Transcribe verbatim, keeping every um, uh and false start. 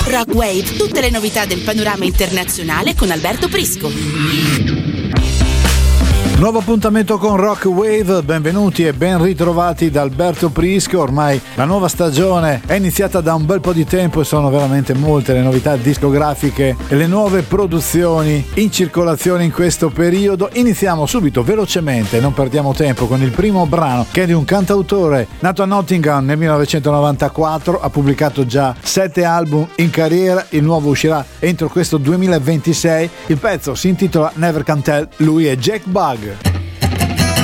Rock Wave, tutte le novità del panorama internazionale con Alberto Prisco. Nuovo appuntamento con Rock Wave, benvenuti e ben ritrovati da Alberto Prisco. Ormai la nuova stagione è iniziata da un bel po' di tempo e sono veramente molte le novità discografiche e le nuove produzioni in circolazione in questo periodo. Iniziamo subito, velocemente, non perdiamo tempo, con il primo brano, che è di un cantautore nato a Nottingham nel millenovecentonovantaquattro, ha pubblicato già sette album in carriera, il nuovo uscirà entro questo duemilaventisei. Il pezzo si intitola Never Can Tell, lui è Jack Bugg.